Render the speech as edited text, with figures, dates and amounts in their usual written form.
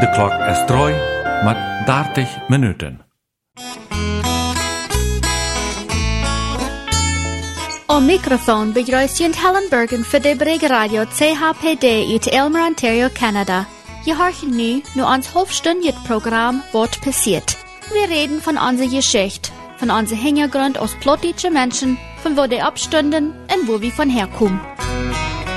De klok is 3 met 30 minuten. Om microfoon begrüßt Jent Hellenbergen für de Brege Radio CHPD uit Elmer, Ontario, Canada. Je hoort nu ons hoofdstündig Programm Wat passiert. Wir reden von unserer Geschichte, von unserem Hintergrund als plottische Menschen, von wo die abstünden und wo wir von herkommen.